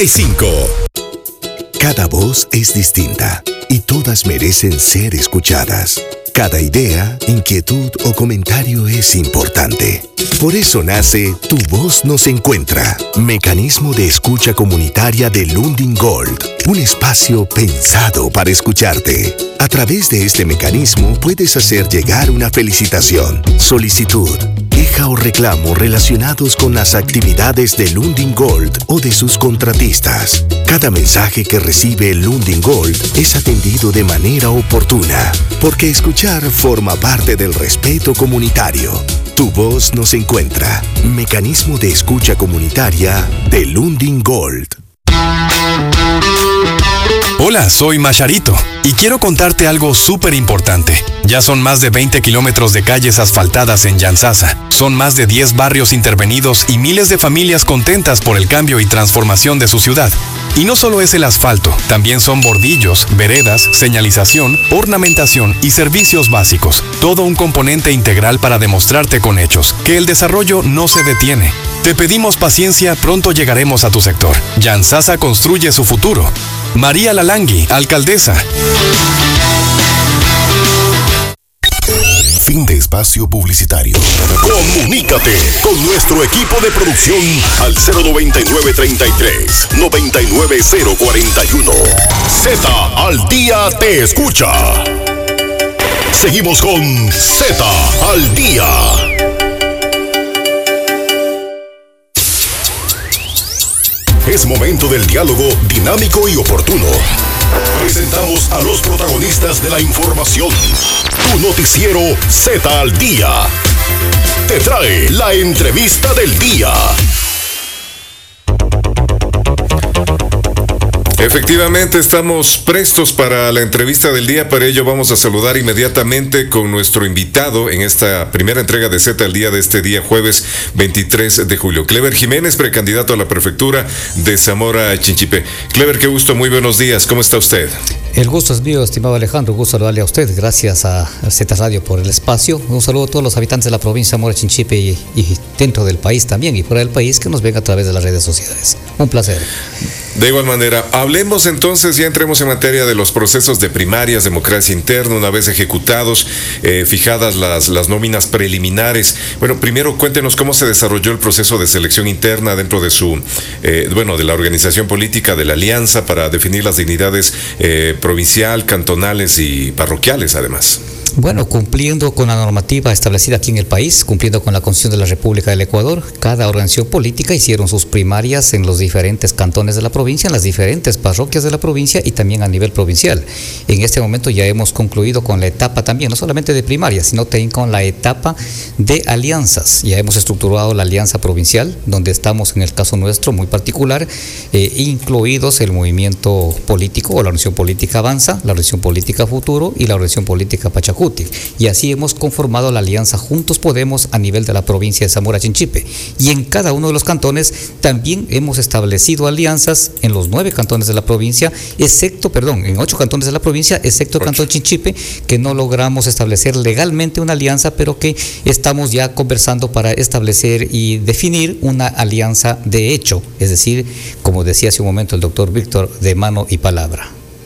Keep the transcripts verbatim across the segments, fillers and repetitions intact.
cinco. Cada voz es distinta y todas merecen ser escuchadas. Cada idea, inquietud o comentario es importante. Por eso nace Tu Voz Nos Encuentra, mecanismo de escucha comunitaria de Lundin Gold, un espacio pensado para escucharte. A través de este mecanismo puedes hacer llegar una felicitación, solicitud, queja o reclamo relacionados con las actividades de Lundin Gold o de sus contratistas. Cada mensaje que recibe Lundin Gold es atendido de manera oportuna, porque escuchar forma parte del respeto comunitario. Tu Voz Nos Encuentra, mecanismo de escucha comunitaria de Lundin Gold. Hola, soy Macharito y quiero contarte algo súper importante. Ya son más de veinte kilómetros de calles asfaltadas en Yantzaza. Son más de diez barrios intervenidos y miles de familias contentas por el cambio y transformación de su ciudad. Y no solo es el asfalto, también son bordillos, veredas, señalización, ornamentación y servicios básicos. Todo un componente integral para demostrarte con hechos que el desarrollo no se detiene. Te pedimos paciencia, pronto llegaremos a tu sector. Yantzaza construye su futuro. María Lalangui, alcaldesa. Fin de espacio publicitario. Comunícate con nuestro equipo de producción al cero noventa y nueve treinta y tres noventa y nueve cero cuarenta y uno. Z al día te escucha. Seguimos con Z al día. Es momento del diálogo dinámico y oportuno. Presentamos a los protagonistas de la información. Tu noticiero Z al día te trae la entrevista del día. Efectivamente, estamos prestos para la entrevista del día. Para ello vamos a saludar inmediatamente con nuestro invitado en esta primera entrega de Z al día de este día jueves veintitrés de julio. Clever Jiménez, precandidato a la prefectura de Zamora Chinchipe. Clever, qué gusto, muy buenos días. ¿Cómo está usted? El gusto es mío, estimado Alejandro. Un gusto saludarle a usted. Gracias a Z Radio por el espacio. Un saludo a todos los habitantes de la provincia de Zamora Chinchipe y, y dentro del país también y fuera del país que nos ven a través de las redes sociales. Un placer. De igual manera, hablemos entonces, ya entremos en materia de los procesos de primarias, democracia interna, una vez ejecutados, eh, fijadas las, las nóminas preliminares. Bueno, primero cuéntenos cómo se desarrolló el proceso de selección interna dentro de su, eh, bueno, de la organización política de la Alianza para definir las dignidades eh, provincial, cantonales y parroquiales, además. Bueno, cumpliendo con la normativa establecida aquí en el país, cumpliendo con la Constitución de la República del Ecuador, cada organización política hicieron sus primarias en los diferentes cantones de la provincia, en las diferentes parroquias de la provincia y también a nivel provincial. En este momento ya hemos concluido con la etapa también, no solamente de primarias, sino también con la etapa de alianzas. Ya hemos estructurado la alianza provincial, donde estamos en el caso nuestro muy particular, eh, incluidos el movimiento político o la organización política Avanza, la organización política Futuro y la organización política Pachacuti. Y así hemos conformado la alianza Juntos Podemos a nivel de la provincia de Zamora Chinchipe. Y en cada uno de los cantones también hemos establecido alianzas en los nueve cantones de la provincia, excepto, perdón, en ocho cantones de la provincia, excepto el cantón Chinchipe, que no logramos establecer legalmente una alianza, pero que estamos ya conversando para establecer y definir una alianza de hecho, es decir, como decía hace un momento el doctor Víctor, de mano y palabra.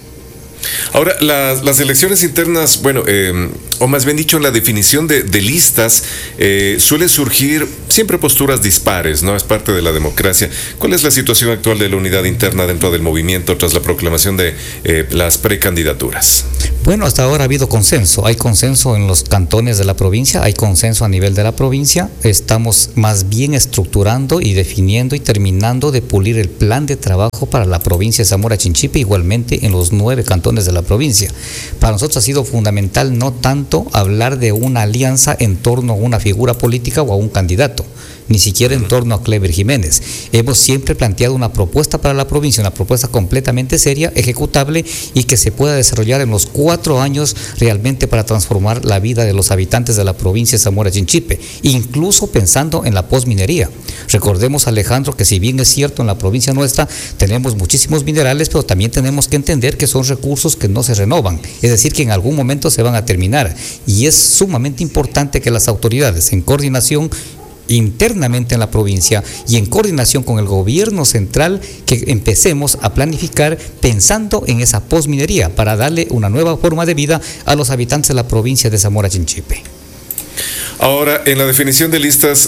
Ahora, las, las elecciones internas, bueno, eh, o más bien dicho, en la definición de, de listas, eh, suelen surgir siempre posturas dispares, ¿no? Es parte de la democracia. ¿Cuál es la situación actual de la unidad interna dentro del movimiento tras la proclamación de eh, las precandidaturas? Bueno, hasta ahora ha habido consenso. Hay consenso en los cantones de la provincia, hay consenso a nivel de la provincia. Estamos más bien estructurando y definiendo y terminando de pulir el plan de trabajo para la provincia de Zamora Chinchipe, igualmente en los nueve cantones de la provincia. Para nosotros ha sido fundamental no tanto hablar de una alianza en torno a una figura política o a un candidato, ni siquiera en torno a Clever Jiménez. Hemos siempre planteado una propuesta para la provincia, una propuesta completamente seria, ejecutable y que se pueda desarrollar en los cuatro años realmente para transformar la vida de los habitantes de la provincia de Zamora Chinchipe, incluso pensando en la posminería. Recordemos, Alejandro, que si bien es cierto en la provincia nuestra tenemos muchísimos minerales, pero también tenemos que entender que son recursos que no se renovan, es decir, que en algún momento se van a terminar, y es sumamente importante que las autoridades, en coordinación internamente en la provincia y en coordinación con el gobierno central, que empecemos a planificar pensando en esa posminería para darle una nueva forma de vida a los habitantes de la provincia de Zamora Chinchipe. Ahora, en la definición de listas,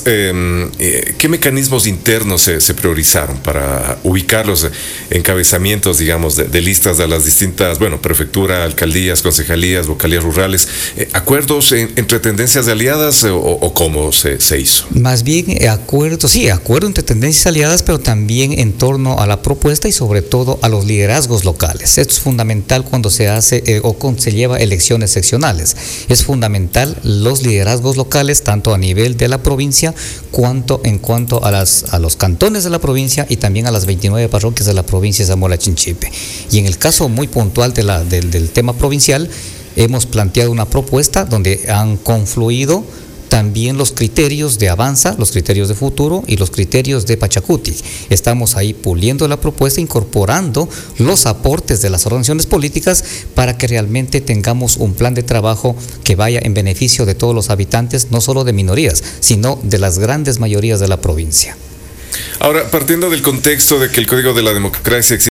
eh, ¿qué mecanismos internos se, se priorizaron para ubicar los encabezamientos, digamos, de, de listas de las distintas, bueno, prefectura, alcaldías, concejalías, vocalías rurales? Eh, ¿Acuerdos en, entre tendencias de aliadas o, o cómo se, se hizo? Más bien eh, acuerdos, sí, acuerdo entre tendencias aliadas, pero también en torno a la propuesta y sobre todo a los liderazgos locales. Esto es fundamental cuando se hace eh, o cuando se lleva elecciones seccionales. Es fundamental los liderazgos locales, tanto a nivel de la provincia cuanto en cuanto a, las, a los cantones de la provincia y también a las veintinueve parroquias de la provincia de Zamora Chinchipe. Y en el caso muy puntual de la, del, del tema provincial, hemos planteado una propuesta donde han confluido también los criterios de Avanza, los criterios de Futuro y los criterios de Pachacuti. Estamos ahí puliendo la propuesta, incorporando los aportes de las organizaciones políticas para que realmente tengamos un plan de trabajo que vaya en beneficio de todos los habitantes, no solo de minorías, sino de las grandes mayorías de la provincia. Ahora, partiendo del contexto de que el Código de la Democracia exige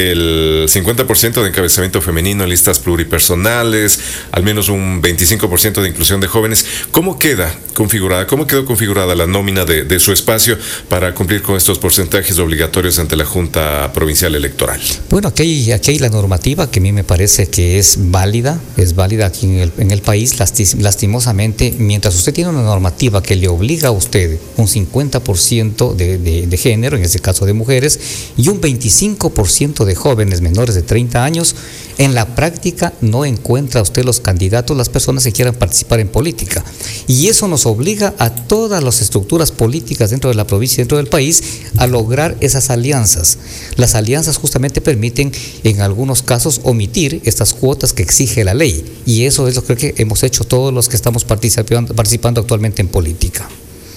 el cincuenta por ciento de encabezamiento femenino en listas pluripersonales, al menos un veinticinco por ciento de inclusión de jóvenes, ¿cómo queda configurada, cómo quedó configurada la nómina de, de su espacio para cumplir con estos porcentajes obligatorios ante la Junta Provincial Electoral? Bueno, aquí hay, aquí hay la normativa que a mí me parece que es válida, es válida aquí en el, en el país. Lastimosamente, mientras usted tiene una normativa que le obliga a usted un cincuenta por ciento de, de, de género, en este caso de mujeres, y un veinticinco por ciento de jóvenes menores de treinta años, en la práctica no encuentra usted los candidatos, las personas que quieran participar en política. Y eso nos obliga a todas las estructuras políticas dentro de la provincia y dentro del país a lograr esas alianzas. Las alianzas justamente permiten, en algunos casos, omitir estas cuotas que exige la ley. Y eso es lo que creo que hemos hecho todos los que estamos participando, participando actualmente en política.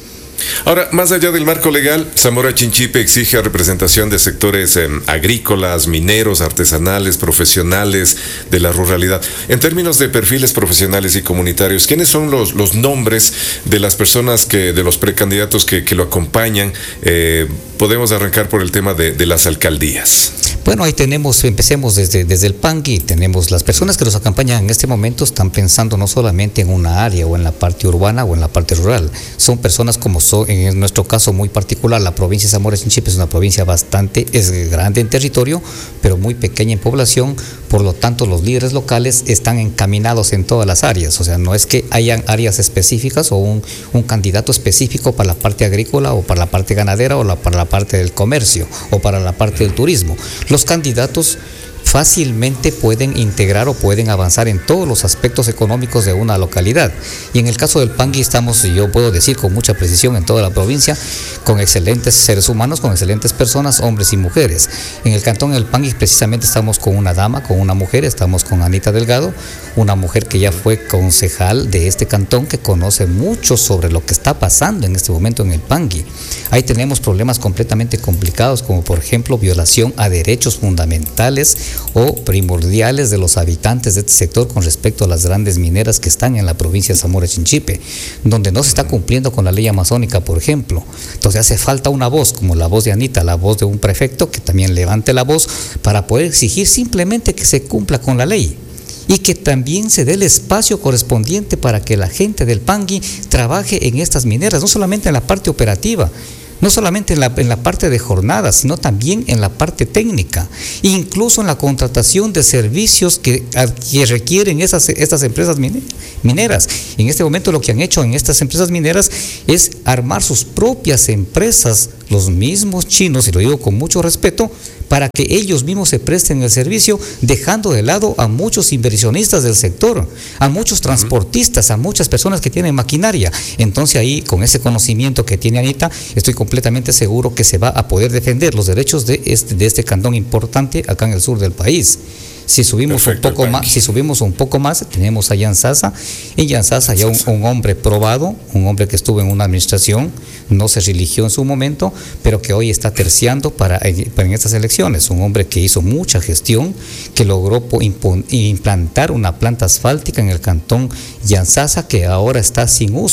Ahora, más allá del marco legal, Zamora Chinchipe exige representación de sectores eh, agrícolas, mineros, artesanales, profesionales de la ruralidad. En términos de perfiles profesionales y comunitarios, ¿quiénes son los, los nombres de las personas, que de los precandidatos que, que lo acompañan? Eh, podemos arrancar por el tema de, de las alcaldías. Bueno, ahí tenemos, empecemos desde, desde el Pangui, tenemos las personas que nos acompañan en este momento, están pensando no solamente en una área o en la parte urbana o en la parte rural, son personas como son, en nuestro caso muy particular, la provincia de Zamora Chinchipe es una provincia bastante, es grande en territorio, pero muy pequeña en población, por lo tanto los líderes locales están encaminados en todas las áreas, o sea, no es que hayan áreas específicas o un, un candidato específico para la parte agrícola o para la parte ganadera o la, para la parte del comercio o para la parte del turismo. Los candidatos fácilmente pueden integrar o pueden avanzar en todos los aspectos económicos de una localidad. Y en el caso del Pangui estamos, yo puedo decir con mucha precisión, en toda la provincia, con excelentes seres humanos, con excelentes personas, hombres y mujeres. En el cantón del Pangui precisamente estamos con una dama, con una mujer, estamos con Anita Delgado, una mujer que ya fue concejal de este cantón, que conoce mucho sobre lo que está pasando en este momento en el Pangui. Ahí tenemos problemas completamente complicados, como por ejemplo violación a derechos fundamentales o primordiales de los habitantes de este sector con respecto a las grandes mineras que están en la provincia de Zamora Chinchipe, donde no se está cumpliendo con la ley amazónica, por ejemplo. Entonces hace falta una voz, como la voz de Anita, la voz de un prefecto que también levante la voz para poder exigir simplemente que se cumpla con la ley y que también se dé el espacio correspondiente para que la gente del Pangui trabaje en estas mineras, no solamente en la parte operativa, no solamente en la, en la parte de jornadas, sino también en la parte técnica, incluso en la contratación de servicios que, que requieren esas, estas empresas mineras. En este momento lo que han hecho en estas empresas mineras es armar sus propias empresas, los mismos chinos, y lo digo con mucho respeto, para que ellos mismos se presten el servicio, dejando de lado a muchos inversionistas del sector, a muchos transportistas, a muchas personas que tienen maquinaria. Entonces ahí, con ese conocimiento que tiene Anita, estoy completamente seguro que se va a poder defender los derechos de este, de este cantón importante acá en el sur del país. Si subimos Perfecto, un poco más, si subimos un poco más, tenemos a Yanzasa. En Yanzasa ya un, un hombre probado, un hombre que estuvo en una administración, no se religió en su momento, pero que hoy está terciando para, para en estas elecciones. Un hombre que hizo mucha gestión, que logró implantar una planta asfáltica en el cantón Yanzasa que ahora está sin uso.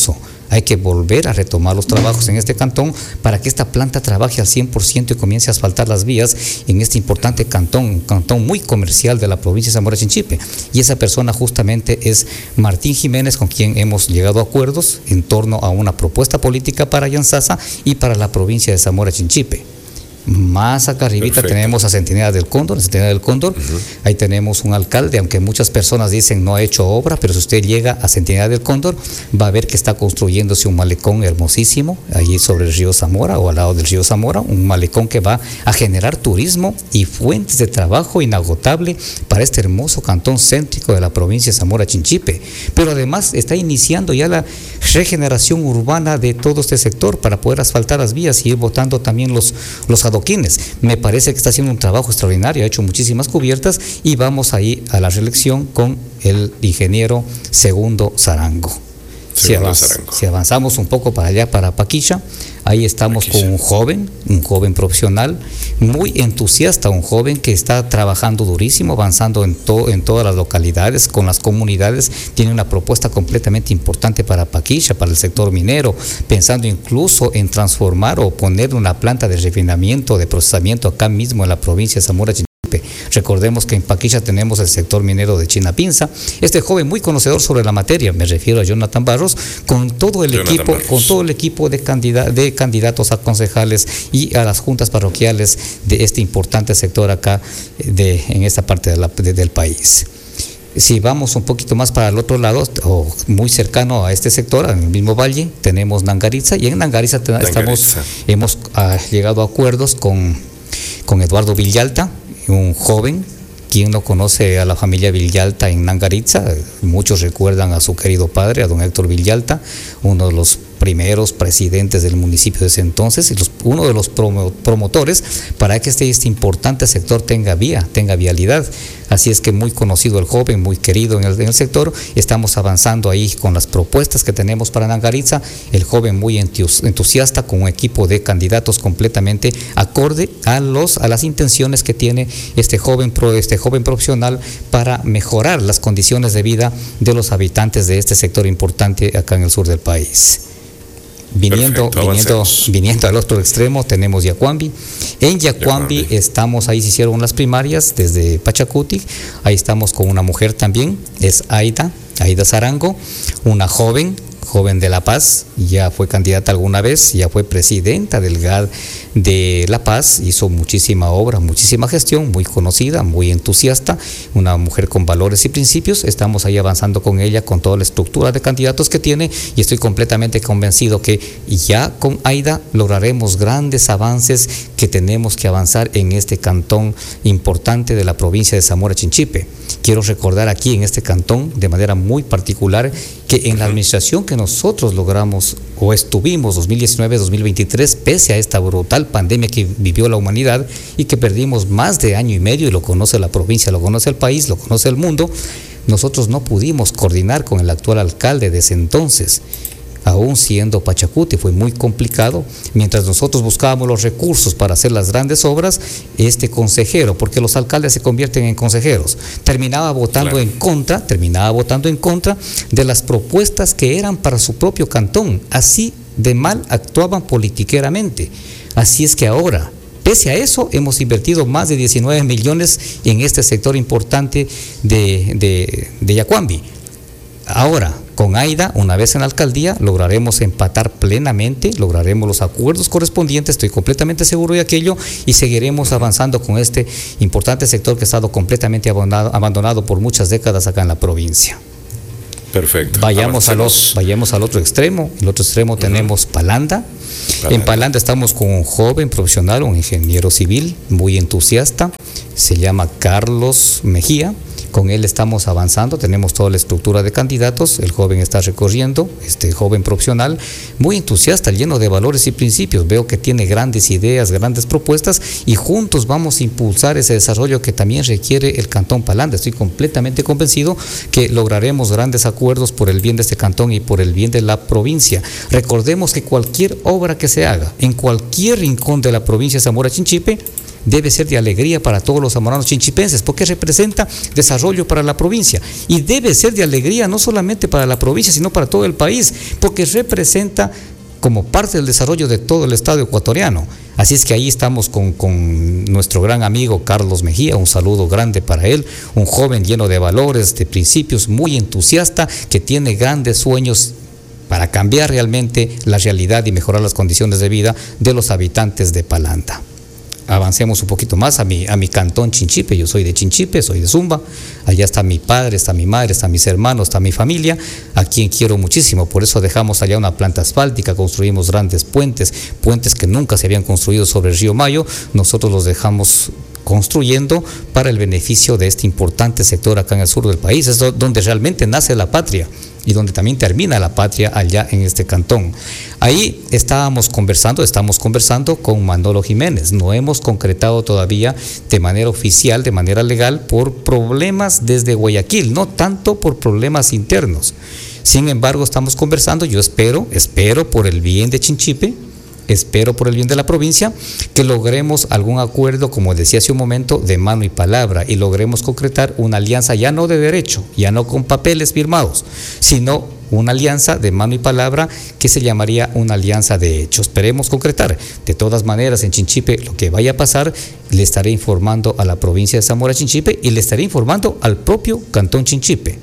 Hay que volver a retomar los trabajos en este cantón para que esta planta trabaje al cien por ciento y comience a asfaltar las vías en este importante cantón, un cantón muy comercial de la provincia de Zamora Chinchipe. Y esa persona justamente es Martín Jiménez, con quien hemos llegado a acuerdos en torno a una propuesta política para Yantzaza y para la provincia de Zamora Chinchipe. Más acá arribita Perfecto. Tenemos a Centinela del Cóndor, Centinela del Cóndor, uh-huh. Ahí tenemos un alcalde, aunque muchas personas dicen no ha hecho obra, pero si usted llega a Centinela del Cóndor, va a ver que está construyéndose un malecón hermosísimo, allí sobre el río Zamora o al lado del río Zamora, un malecón que va a generar turismo y fuentes de trabajo inagotable para este hermoso cantón céntrico de la provincia de Zamora Chinchipe, pero además está iniciando ya la regeneración urbana de todo este sector para poder asfaltar las vías y ir botando también los, los adoquines. Me parece que está haciendo un trabajo extraordinario, ha hecho muchísimas cubiertas y vamos ahí a la reelección con el ingeniero Segundo Zarango. Si, avanz, si avanzamos un poco para allá, para Paquilla, ahí estamos Paquilla. Con un joven, un joven profesional, muy entusiasta, un joven que está trabajando durísimo, avanzando en, to, en todas las localidades, con las comunidades, tiene una propuesta completamente importante para Paquilla, para el sector minero, pensando incluso en transformar o poner una planta de refinamiento, de procesamiento acá mismo en la provincia de Zamora Chinchipe. Recordemos que en Paquilla tenemos el sector minero de Chinapinza. Este joven muy conocedor sobre la materia, me refiero a Jonathan Barros, con todo el Jonathan equipo, Barros. con todo el equipo de, candida, de candidatos a concejales y a las juntas parroquiales de este importante sector acá de, en esta parte de la, de, del país. Si vamos un poquito más para el otro lado, o muy cercano a este sector, en el mismo valle, tenemos Nangaritza, y en Nangaritza, Nangaritza. Estamos, hemos ah, llegado a acuerdos con, con Eduardo Villalta, un joven. ¿Quién no conoce a la familia Villalta en Nangaritza? Muchos recuerdan a su querido padre, a don Héctor Villalta, uno de los primeros presidentes del municipio de ese entonces y los, uno de los promo, promotores para que este, este importante sector tenga vía, tenga vialidad. Así es que muy conocido el joven, muy querido en el, en el sector. Estamos avanzando ahí con las propuestas que tenemos para Nangaritza. El joven muy entusiasta, con un equipo de candidatos completamente acorde a los a las intenciones que tiene este joven pro, este joven profesional para mejorar las condiciones de vida de los habitantes de este sector importante acá en el sur del país. Viniendo, Perfecto, viniendo, viniendo al otro extremo tenemos Yacuambi. En Yacuambi, Yacuambi estamos, ahí se hicieron las primarias desde Pachacuti. Ahí estamos con una mujer también, es Aida, Aida Zarango, una joven, joven de La Paz, ya fue candidata alguna vez, ya fue presidenta del G A D de La Paz, hizo muchísima obra, muchísima gestión, muy conocida, muy entusiasta, una mujer con valores y principios. Estamos ahí avanzando con ella, con toda la estructura de candidatos que tiene, y estoy completamente convencido que ya con Aida lograremos grandes avances que tenemos que avanzar en este cantón importante de la provincia de Zamora Chinchipe. Quiero recordar aquí en este cantón de manera muy particular que en la administración que nosotros logramos o estuvimos dos mil diecinueve a dos mil veintitrés, pese a esta brutal pandemia que vivió la humanidad y que perdimos más de año y medio, y lo conoce la provincia, lo conoce el país, lo conoce el mundo, nosotros no pudimos coordinar con el actual alcalde de ese entonces. Aún siendo Pachacuti, fue muy complicado. Mientras nosotros buscábamos los recursos para hacer las grandes obras, este consejero, porque los alcaldes se convierten en consejeros, terminaba votando claro. en contra, terminaba votando en contra de las propuestas que eran para su propio cantón. Así de mal actuaban politiqueramente. Así es que ahora, pese a eso, hemos invertido más de diecinueve millones en este sector importante de, de, de Yacuambi. Ahora, con Aida, una vez en la alcaldía, lograremos empatar plenamente, lograremos los acuerdos correspondientes, estoy completamente seguro de aquello, y seguiremos avanzando con este importante sector que ha estado completamente abandonado, abandonado por muchas décadas acá en la provincia. Perfecto. Vayamos, a los, vayamos al otro extremo. En el otro extremo uh-huh. tenemos Palanda. Palanda. En Palanda estamos con un joven profesional, un ingeniero civil, muy entusiasta, se llama Carlos Mejía. Con él estamos avanzando, tenemos toda la estructura de candidatos, el joven está recorriendo, este joven profesional, muy entusiasta, lleno de valores y principios. Veo que tiene grandes ideas, grandes propuestas, y juntos vamos a impulsar ese desarrollo que también requiere el Cantón Palanda. Estoy completamente convencido que lograremos grandes acuerdos por el bien de este cantón y por el bien de la provincia. Recordemos que cualquier obra que se haga en cualquier rincón de la provincia de Zamora Chinchipe debe ser de alegría para todos los zamoranos chinchipenses, porque representa desarrollo para la provincia, y debe ser de alegría no solamente para la provincia, sino para todo el país, porque representa como parte del desarrollo de todo el estado ecuatoriano. Así es que ahí estamos con, con nuestro gran amigo Carlos Mejía, un saludo grande para él, un joven lleno de valores, de principios, muy entusiasta, que tiene grandes sueños para cambiar realmente la realidad y mejorar las condiciones de vida de los habitantes de Palanta. Avancemos un poquito más a mi, a mi cantón Chinchipe. Yo soy de Chinchipe, soy de Zumba. Allá está mi padre, está mi madre, están mis hermanos, está mi familia, a quien quiero muchísimo. Por eso dejamos allá una planta asfáltica, construimos grandes puentes, puentes que nunca se habían construido sobre el río Mayo. Nosotros los dejamos construyendo para el beneficio de este importante sector acá en el sur del país. Es donde realmente nace la patria y donde también termina la patria, allá en este cantón. Ahí estábamos conversando, estamos conversando con Manolo Jiménez. No hemos concretado todavía de manera oficial, de manera legal, por problemas desde Guayaquil, no tanto por problemas internos. Sin embargo, estamos conversando. Yo espero, espero por el bien de Chinchipe, espero por el bien de la provincia, que logremos algún acuerdo, como decía hace un momento, de mano y palabra, y logremos concretar una alianza ya no de derecho, ya no con papeles firmados, sino una alianza de mano y palabra que se llamaría una alianza de hecho. Esperemos concretar. De todas maneras, en Chinchipe, lo que vaya a pasar, le estaré informando a la provincia de Zamora Chinchipe y le estaré informando al propio cantón Chinchipe.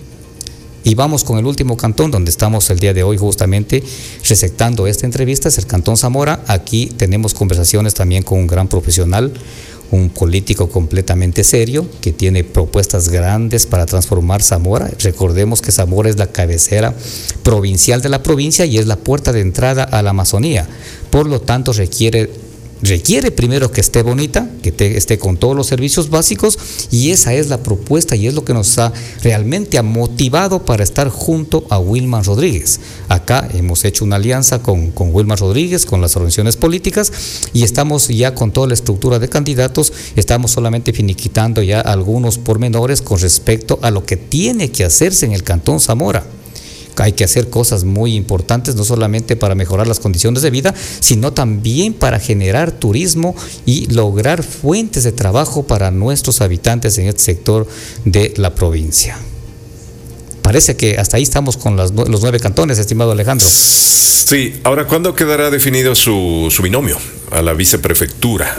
Y vamos con el último cantón donde estamos el día de hoy justamente receptando esta entrevista, es el cantón Zamora. Aquí tenemos conversaciones también con un gran profesional, un político completamente serio, que tiene propuestas grandes para transformar Zamora. Recordemos que Zamora es la cabecera provincial de la provincia y es la puerta de entrada a la Amazonía. Por lo tanto, requiere Requiere primero que esté bonita, que te, esté con todos los servicios básicos, y esa es la propuesta y es lo que nos ha realmente ha motivado para estar junto a Wilman Rodríguez. Acá hemos hecho una alianza con, con Wilman Rodríguez, con las organizaciones políticas, y estamos ya con toda la estructura de candidatos. Estamos solamente finiquitando ya algunos pormenores con respecto a lo que tiene que hacerse en el cantón Zamora. Hay que hacer cosas muy importantes, no solamente para mejorar las condiciones de vida, sino también para generar turismo y lograr fuentes de trabajo para nuestros habitantes en este sector de la provincia. Parece que hasta ahí estamos con las, los nueve cantones, estimado Alejandro. Sí, ahora, ¿cuándo quedará definido su, su binomio a la viceprefectura?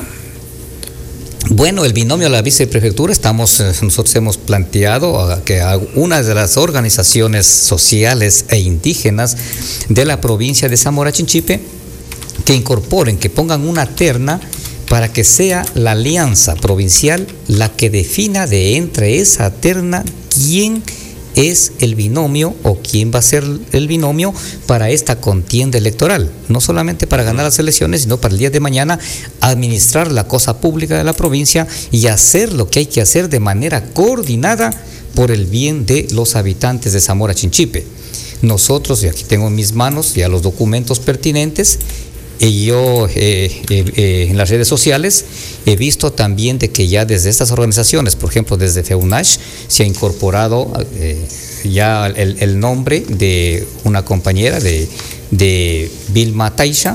Bueno, el binomio a la viceprefectura, estamos, nosotros hemos planteado que una de las organizaciones sociales e indígenas de la provincia de Zamora Chinchipe, que incorporen, que pongan una terna para que sea la alianza provincial la que defina de entre esa terna quién es el binomio o quién va a ser el binomio para esta contienda electoral, no solamente para ganar las elecciones, sino para el día de mañana administrar la cosa pública de la provincia y hacer lo que hay que hacer de manera coordinada por el bien de los habitantes de Zamora Chinchipe. Nosotros, y aquí tengo en mis manos ya los documentos pertinentes, y yo eh, eh, eh, en las redes sociales he visto también de que ya desde estas organizaciones, por ejemplo desde FEUNASH, se ha incorporado eh, ya el, el nombre de una compañera de, de Vilma Taisha.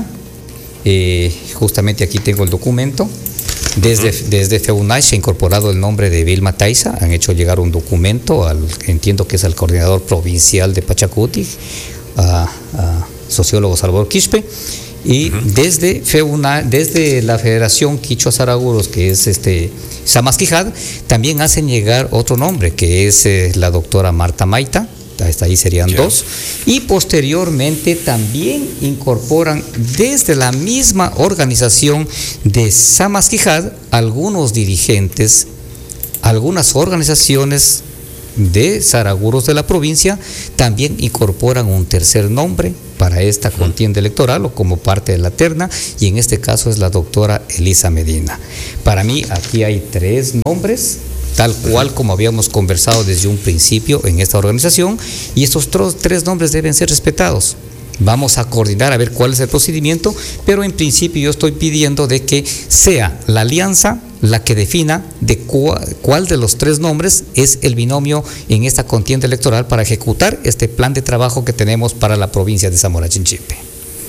Eh, justamente aquí tengo el documento. Desde, desde FEUNASH se ha incorporado el nombre de Vilma Taisha, han hecho llegar un documento, al, entiendo que es al coordinador provincial de Pachacuti, a, a sociólogo Salvador Quispe. Y uh-huh. desde FEUNA, desde la Federación Quichua Saraguros, que es este Samasquijad, también hacen llegar otro nombre, que es eh, la doctora Marta Maita. Hasta ahí serían yeah. dos. Y posteriormente también incorporan desde la misma organización de Samasquijad algunos dirigentes, algunas organizaciones de Saraguros de la provincia, también incorporan un tercer nombre para esta contienda electoral o como parte de la terna, y en este caso es la doctora Elisa Medina. Para mí aquí hay tres nombres, tal cual como habíamos conversado desde un principio en esta organización, y estos tres nombres deben ser respetados. Vamos a coordinar a ver cuál es el procedimiento, pero en principio yo estoy pidiendo de que sea la alianza la que defina de cuál, cuál de los tres nombres es el binomio en esta contienda electoral para ejecutar este plan de trabajo que tenemos para la provincia de Zamora Chinchipe.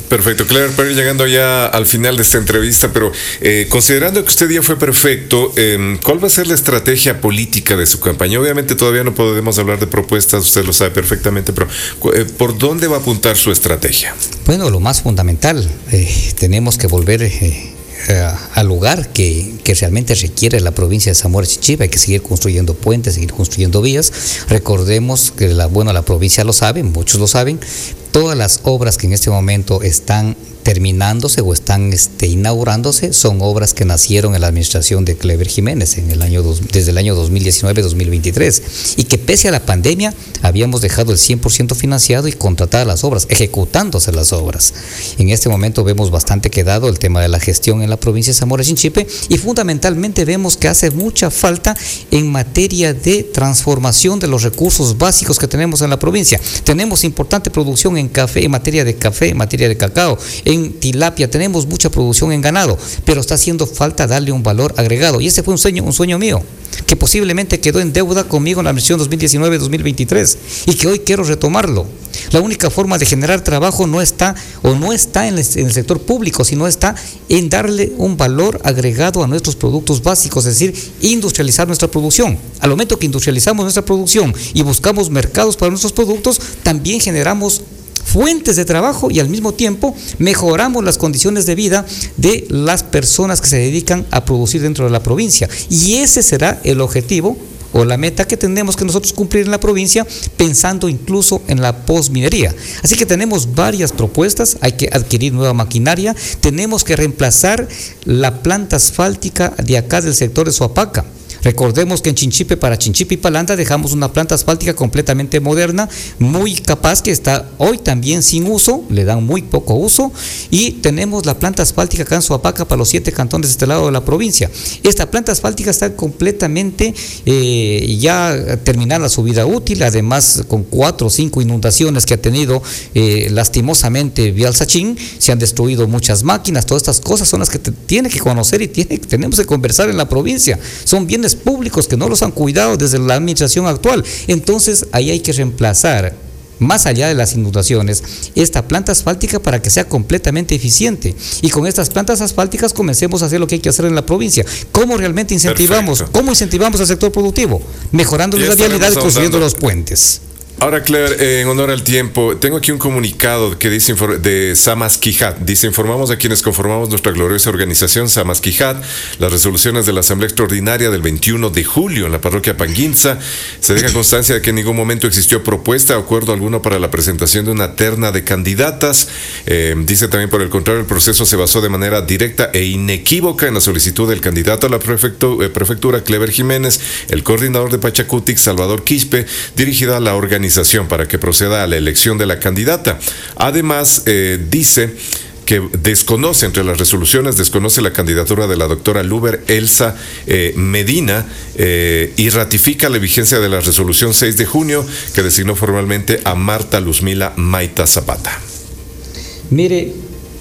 Perfecto, Claire, para ir llegando ya al final de esta entrevista, pero eh, considerando que usted ya fue prefecto, eh, ¿cuál va a ser la estrategia política de su campaña? Obviamente todavía no podemos hablar de propuestas, usted lo sabe perfectamente, pero eh, ¿por dónde va a apuntar su estrategia? Bueno, lo más fundamental, eh, tenemos que volver eh, al lugar que, que realmente requiere la provincia de Zamora Chinchipe. Hay que seguir construyendo puentes, seguir construyendo vías. Recordemos que la, bueno, la provincia lo sabe, muchos lo saben, todas las obras que en este momento están terminándose o están este, inaugurándose son obras que nacieron en la administración de Cleber Jiménez en el año dos, desde el año dos mil diecinueve a dos mil veintitrés, y que pese a la pandemia habíamos dejado el cien por ciento financiado y contratadas las obras, ejecutándose las obras. En este momento vemos bastante quedado el tema de la gestión en la provincia de Zamora Chinchipe, y fundamentalmente vemos que hace mucha falta en materia de transformación de los recursos básicos que tenemos en la provincia. Tenemos importante producción en café, en materia de café, en materia de cacao, en tilapia, tenemos mucha producción en ganado, pero está haciendo falta darle un valor agregado, y ese fue un sueño, un sueño mío, que posiblemente quedó en deuda conmigo en la administración dos mil diecinueve a dos mil veintitrés, y que hoy quiero retomarlo. La única forma de generar trabajo no está, o no está en el, en el sector público, sino está en darle un valor agregado a nuestros productos básicos, es decir, industrializar nuestra producción. Al momento que industrializamos nuestra producción y buscamos mercados para nuestros productos, también generamos fuentes de trabajo y al mismo tiempo mejoramos las condiciones de vida de las personas que se dedican a producir dentro de la provincia. Y ese será el objetivo o la meta que tenemos que nosotros cumplir en la provincia, pensando incluso en la posminería. Así que tenemos varias propuestas. Hay que adquirir nueva maquinaria, tenemos que reemplazar la planta asfáltica de acá del sector de Soapaca. Recordemos que en Chinchipe, para Chinchipe y Palanda, dejamos una planta asfáltica completamente moderna, muy capaz, que está hoy también sin uso, le dan muy poco uso, y tenemos la planta asfáltica acá en Soapaca para los siete cantones de este lado de la provincia. Esta planta asfáltica está completamente eh, ya terminada su vida útil, además con cuatro o cinco inundaciones que ha tenido eh, lastimosamente Vialsachín, se han destruido muchas máquinas. Todas estas cosas son las que te, tiene que conocer y tiene, tenemos que conversar en la provincia. Son bienes públicos que no los han cuidado desde la administración actual. Entonces ahí hay que reemplazar, más allá de las inundaciones, esta planta asfáltica para que sea completamente eficiente, y con estas plantas asfálticas comencemos a hacer lo que hay que hacer en la provincia. ¿Cómo realmente incentivamos? Perfecto. ¿Cómo incentivamos al sector productivo? Mejorando la vialidad y construyendo los puentes. Ahora, Claire, en honor al tiempo, tengo aquí un comunicado que dice de Samasquijat. Dice: informamos a quienes conformamos nuestra gloriosa organización Samasquijat las resoluciones de la Asamblea Extraordinaria del veintiuno de julio en la parroquia Panguinza. Se deja constancia de que en ningún momento existió propuesta o acuerdo alguno para la presentación de una terna de candidatas. Eh, dice también, por el contrario, el proceso se basó de manera directa e inequívoca en la solicitud del candidato a la prefectu- eh, prefectura, Cleber Jiménez, el coordinador de Pachacutic, Salvador Quispe, dirigida a la organización para que proceda a la elección de la candidata. Además, eh, dice que desconoce, entre las resoluciones, desconoce la candidatura de la doctora Luber Elsa eh, Medina eh, y ratifica la vigencia de la resolución seis de junio que designó formalmente a Marta Luzmila Maita Zapata. Mire,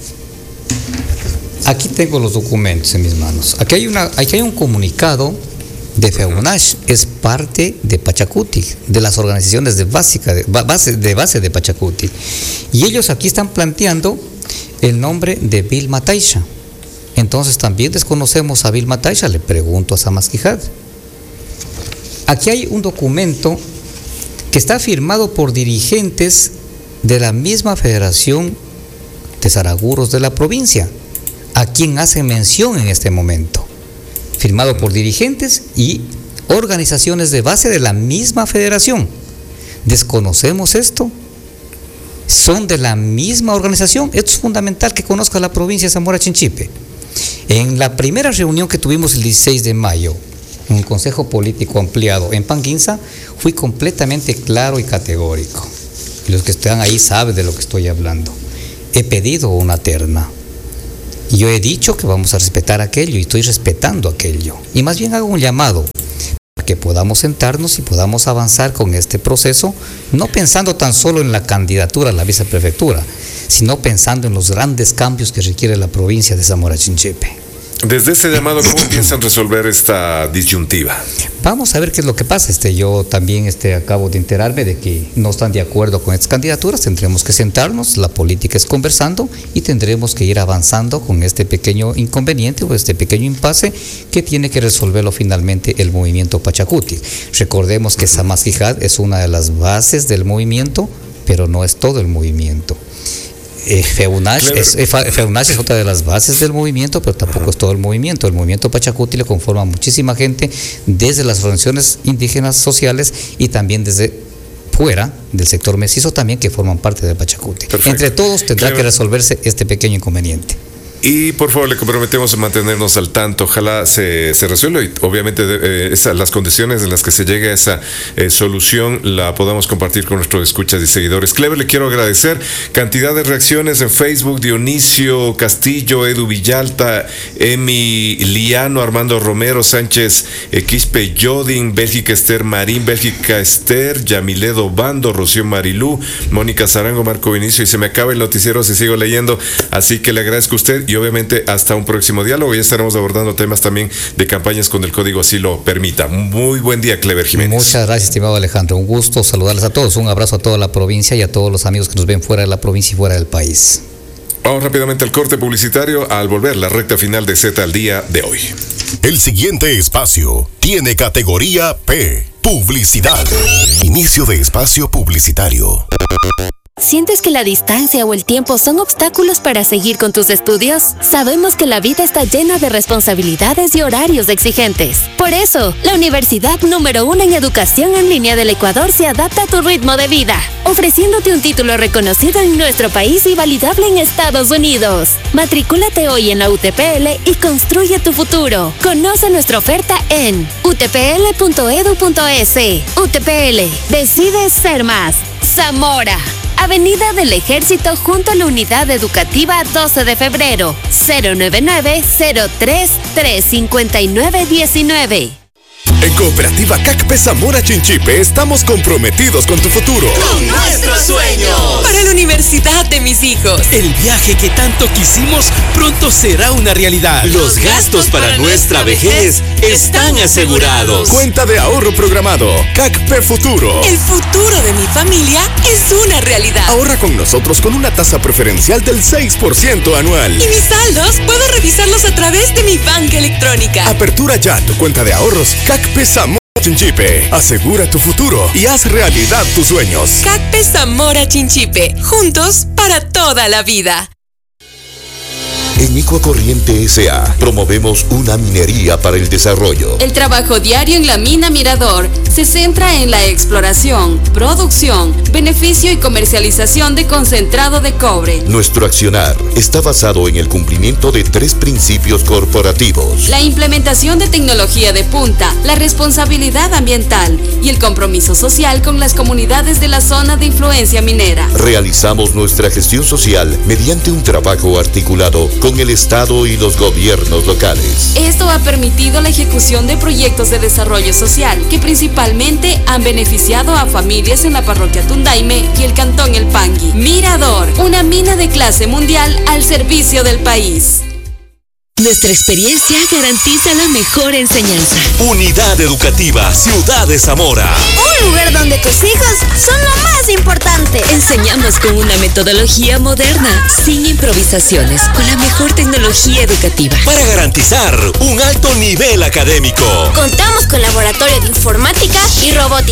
aquí tengo los documentos en mis manos. Aquí hay, una, aquí hay un comunicado de FEUNASH, es parte de Pachacutic, de las organizaciones de, básica, de, base, de base de Pachacutic. Y ellos aquí están planteando el nombre de Vilma Taisha. Entonces también desconocemos a Vilma Taisha, le pregunto a Samasquijat. Aquí hay un documento que está firmado por dirigentes de la misma Federación de Zaraguros de la provincia, a quien hace mención en este momento. Firmado por dirigentes y organizaciones de base de la misma federación. ¿Desconocemos esto? ¿Son de la misma organización? Esto es fundamental que conozca la provincia de Zamora Chinchipe. En la primera reunión que tuvimos el dieciséis de mayo, un consejo político ampliado en Panguinza, fui completamente claro y categórico. Y los que están ahí saben de lo que estoy hablando. He pedido una terna. Y yo he dicho que vamos a respetar aquello y estoy respetando aquello. Y más bien hago un llamado para que podamos sentarnos y podamos avanzar con este proceso, no pensando tan solo en la candidatura a la viceprefectura, sino pensando en los grandes cambios que requiere la provincia de Zamora Chinchipe. Desde ese llamado, ¿cómo piensan resolver esta disyuntiva? Vamos a ver qué es lo que pasa. Este, yo también este, acabo de enterarme de que no están de acuerdo con estas candidaturas. Tendremos que sentarnos, la política es conversando y tendremos que ir avanzando con este pequeño inconveniente o este pequeño impasse que tiene que resolverlo finalmente el movimiento Pachacuti. Recordemos que Samas Jihad es una de las bases del movimiento, pero no es todo el movimiento. Eh, FEUNASH es, eh, FEUNASH es otra de las bases del movimiento, pero tampoco Ajá. es todo el movimiento. El movimiento Pachacuti le conforma muchísima gente desde las organizaciones indígenas sociales y también desde fuera del sector mestizo también que forman parte del Pachacuti. Perfecto. Entre todos tendrá Clever. que resolverse este pequeño inconveniente. Y por favor le comprometemos a mantenernos al tanto, ojalá se, se resuelva y obviamente eh, esa, las condiciones en las que se llegue a esa eh, solución la podamos compartir con nuestros escuchas y seguidores. Clever, le quiero agradecer, cantidad de reacciones en Facebook, Dionisio Castillo, Edu Villalta, Emi Liano, Armando Romero, Sánchez eh, Quispe Yodin, Bélgica Esther Marín, Bélgica Esther, Yamiledo Bando, Rocío Marilú, Mónica Zarango, Marco Vinicio, y se me acaba el noticiero si sigo leyendo, así que le agradezco a usted. Y obviamente hasta un próximo diálogo. Ya estaremos abordando temas también de campañas cuando el código así lo permita. Muy buen día, Clever Jiménez. Muchas gracias, estimado Alejandro. Un gusto saludarles a todos. Un abrazo a toda la provincia y a todos los amigos que nos ven fuera de la provincia y fuera del país. Vamos rápidamente al corte publicitario al volver la recta final de Z al día de hoy. El siguiente espacio tiene categoría P. Publicidad. Inicio de espacio publicitario. ¿Sientes que la distancia o el tiempo son obstáculos para seguir con tus estudios? Sabemos que la vida está llena de responsabilidades y horarios exigentes. Por eso, la universidad número uno en educación en línea del Ecuador se adapta a tu ritmo de vida, ofreciéndote un título reconocido en nuestro país y validable en Estados Unidos. Matricúlate hoy en la U T P L y construye tu futuro. Conoce nuestra oferta en u t p l punto e d u punto e s. U T P L, decide ser más. Zamora, Avenida del Ejército junto a la Unidad Educativa doce de febrero, cero nueve nueve, cero tres, tres cinco nueve uno nueve. En Cooperativa C A C P E Zamora Chinchipe estamos comprometidos con tu futuro. ¡Con nuestros sueños! Para la universidad de mis hijos. El viaje que tanto quisimos pronto será una realidad. Los gastos para nuestra vejez están asegurados. Cuenta de ahorro programado. C A C P E Futuro. El futuro de mi familia es una realidad. Ahorra con nosotros con una tasa preferencial del seis por ciento anual. Y mis saldos puedo revisarlos a través de mi banca electrónica. Apertura ya tu cuenta de ahorros C A C P E Zamora Chinchipe. Asegura tu futuro y haz realidad tus sueños. C A C P E Zamora Chinchipe. Juntos para toda la vida. En Icua Corriente S A promovemos una minería para el desarrollo. El trabajo diario en la mina Mirador se centra en la exploración, producción, beneficio y comercialización de concentrado de cobre. Nuestro accionar está basado en el cumplimiento de tres principios corporativos: la implementación de tecnología de punta, la responsabilidad ambiental y el compromiso social con las comunidades de la zona de influencia minera. Realizamos nuestra gestión social mediante un trabajo articulado con el Estado y los gobiernos locales. Esto ha permitido la ejecución de proyectos de desarrollo social que principalmente han beneficiado a familias en la parroquia Tundaime y el cantón El Pangui. Mirador, una mina de clase mundial al servicio del país. Nuestra experiencia garantiza la mejor enseñanza. Unidad Educativa Ciudad de Zamora. Un lugar donde tus hijos son lo más importante. Enseñamos con una metodología moderna, sin improvisaciones, con la mejor tecnología educativa. Para garantizar un alto nivel académico. Contamos con laboratorio de informática y robótica.